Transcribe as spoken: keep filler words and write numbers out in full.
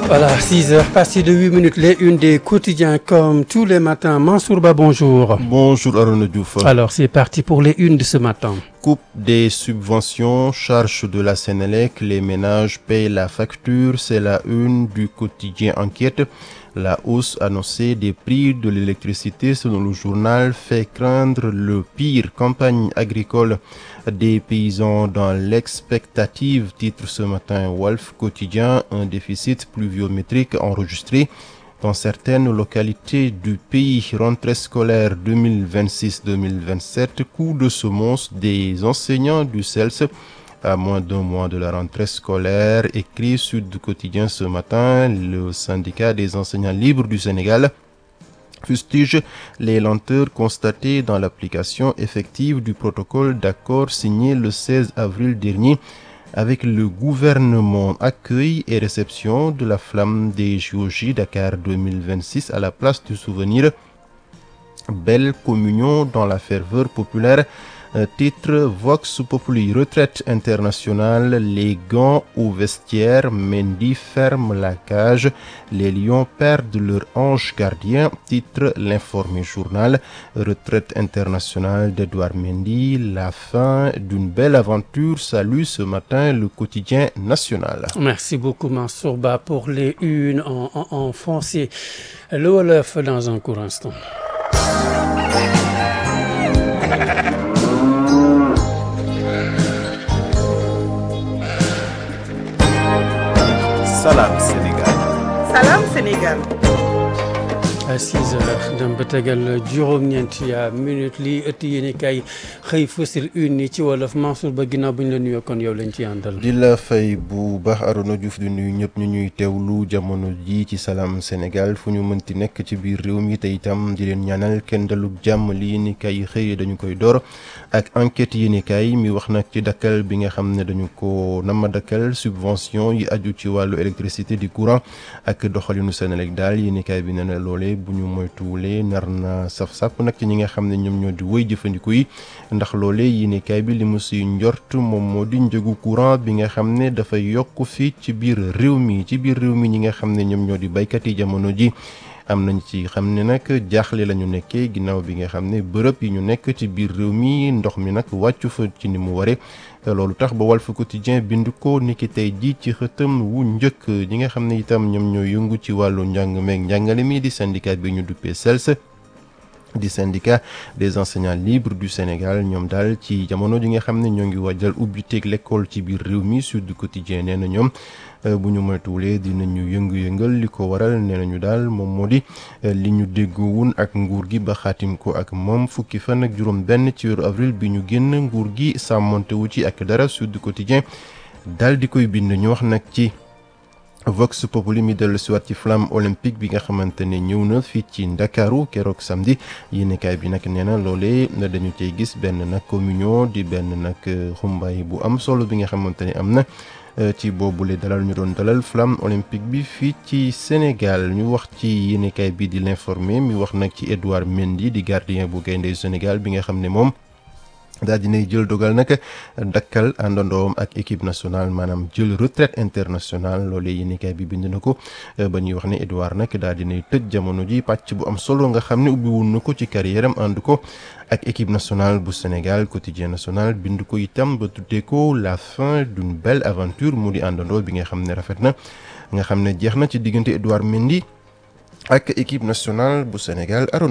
Voilà, six heures passées de huit minutes, les unes des quotidiens comme tous les matins. Mansour Ba, bonjour. Bonjour Arnaud Diouf. Alors, c'est parti pour les unes de ce matin. Coupe des subventions, charge de la Sénélec, les ménages payent la facture, c'est la une du quotidien Enquête. La hausse annoncée des prix de l'électricité selon le journal fait craindre le pire. Campagne agricole des paysans dans l'expectative, titre ce matin Wolf Quotidien, un déficit pluviométrique enregistré dans certaines localités du pays. Rentrée scolaire deux mille vingt-six deux mille vingt-sept, coup de semonce des enseignants du C E L S à moins d'un mois de la rentrée scolaire, écrit Sud Quotidien ce matin. Le syndicat des enseignants libres du Sénégal fustige les lenteurs constatées dans l'application effective du protocole d'accord signé le seize avril dernier avec le gouvernement. Accueil et réception de la flamme des J O J Dakar deux mille vingt-six à la place du souvenir. Belle communion dans la ferveur populaire. Titre Vox Populi, retraite internationale, les gants au vestiaire, Mendy ferme la cage, les Lions perdent leur ange gardien. Titre L'Informé Journal, retraite internationale d'Edouard Mendy, la fin d'une belle aventure, salue ce matin le quotidien national. Merci beaucoup Mansour Ba pour les unes en, en, en français. Le Wolof dans un court instant. Salam Sénégal. Salam Sénégal. à six heures dem ba tegal juróom-ñeenti minute lii ëtt yéen kay xëy fësal une ci wolof. Mansour Ba, ginnaaw bu ñu la nuyoo kon yow lañ ci àndal. di la fay bu baax Arona Diouf di nuyu ñëpp ñu ñuy teewlu jamono ji ci Salam Sénégal fu ñu mënti nekk ci biir réew mi te itam di leen ñaanal kenn dalug jàmm. li yéen kay xëy dañu koy door ak enquête yéen kay mi wax nag ci dakkal bi nga xam ne dañu ko nama dakkal subvention yi aju ci wàllu électricité di courant ak doxalinu Senelec daal. yéen kay bi nee na loolee bu ñu moytuwulee nar na saf sàpp nag ci ñi nga xam ne ñoom ñoo di wëy jëfandiku yi, ndax loolee yéenekaay bi li mu si njort moom moo di njëgu courant bi nga xam ne dafay yokk fii ci biir réew mi. ci biir réew mi ñi nga xam ne ñoom ñoo di baykat yi jamono ji am nañ ci xam ne nag jaaxle la ñu nekkee ginnaaw bi nga xam ne bërëb yi ñu nekk ci biir réew mi ndox mi nag wàccu fa ci ni mu ware. loolu tax ba Walf Quotidien bind ko niki tey ji ci xëtam wu njëkk. ñi nga xam ne itam ñoom ñoo yëngu ci wàllu njàng meeg njàngale mi di syndicat bi ñu duppee C E L S di syndicat des enseignants libres du Sénégal, ñoom daal ci jamono ji nga xam ne ñoo ngi wàjjal ubbiteeg l'école ci biir réew mi. Sud Quotidien nee na ñoom bu ñu moytuwulee dinañu yëngu-yëngal. li ko waral nee nañu daal moom moo di li ñu déggoowun ak nguur gi ba xaatim ko ak moom fukki fan ak juróom benn ci weeru avril bi ñu génn nguur gi sàmmontewu ci ak dara. Sud Quotidien daal di koy bind. ñu wax nag ci Vox Populi mi dellu si waat ci flamme olympique bi nga xamante ne ñëw na fii ci Ndakaaru keroog samedi. yéenekaay bi nag nee na loolee dañu cay gis benn nag communion di benn nag xumbaay bu am solo bi nga xamante ne am na ci boobule dalal ñu doon dalal flamme olympique bi fii ci Sénégal. ñu wax ci yéenekaay bi di L'Informé mi wax nag ci Edouard Mendy di gardien bu gaynde Sénégal bi nga xam ne moom daal dinay jël dogal nag dakkal àndandoom ak équipe nationale, maanaam jël retraite internationale. loolee yéenekaay bi bind na ko ba ñuy wax ne Edouard nag daal dinay tëj jamono ji pàcc bu am solo nga xam ne ubbi woon na ko ci carrière am ànd ko ak équipe nationale bu Sénégal. Quotidien national bind ko itam ba tuddee ko la fin d'une belle aventure, mu di àndandoo bi nga xam ne rafet na nga xam ne jeex na ci diggante Edouard Mendy ak équipe nationale bu Sénégal.